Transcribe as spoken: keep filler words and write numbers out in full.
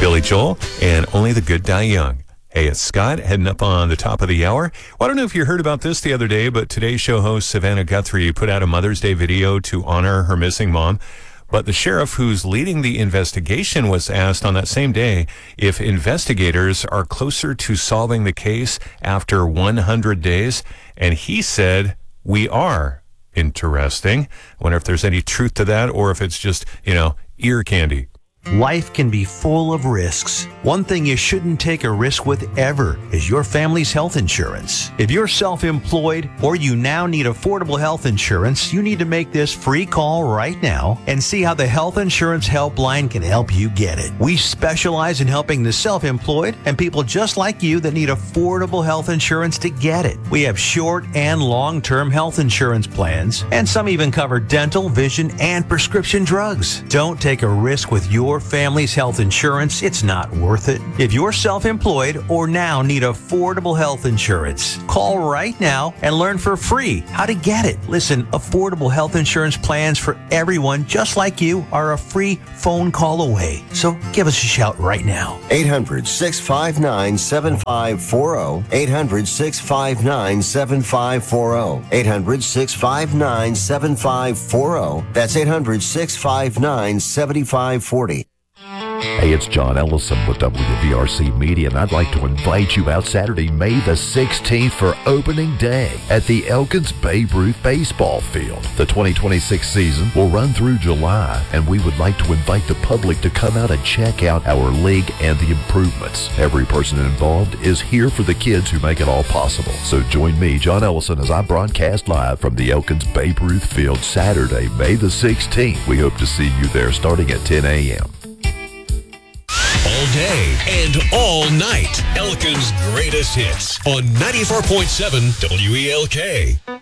Billy Joel and Only the Good Die Young. Hey, it's Scott heading up on the top of the hour. Well, I don't know if you heard about this the other day, but today's show host Savannah Guthrie put out a Mother's Day video to honor her missing mom. But the sheriff who's leading the investigation was asked on that same day if investigators are closer to solving the case after one hundred days. And he said, we are. Interesting. Wonder if there's any truth to that or if it's just, you know, ear candy. Life can be full of risks. One thing you shouldn't take a risk with ever is your family's health insurance. If you're self-employed or you now need affordable health insurance, you need to make this free call right now and see how the Health Insurance Helpline can help you get it. We specialize in helping the self-employed and people just like you that need affordable health insurance to get it. We have short and long-term health insurance plans, and some even cover dental, vision, and prescription drugs. Don't take a risk with your family's health insurance. It's not worth it. If you're self-employed or now need affordable health insurance, call right now and learn for free how to get it. Listen, affordable health insurance plans for everyone just like you are a free phone call away. So give us a shout right now. eight hundred, six five nine, seven five four zero. eight hundred, six five nine, seven five four zero. eight hundred, six five nine, seven five four zero. That's eight hundred, six five nine, seven five four zero. Hey, it's John Ellison with W V R C Media, and I'd like to invite you out Saturday, May the sixteenth for opening day at the Elkins Babe Ruth Baseball Field. The twenty twenty-six season will run through July, and we would like to invite the public to come out and check out our league and the improvements. Every person involved is here for the kids who make it all possible. So join me, John Ellison, as I broadcast live from the Elkins Babe Ruth Field Saturday, May the sixteenth. We hope to see you there starting at ten a.m. All day and all night. Elkins' greatest hits on ninety-four point seven W E L K.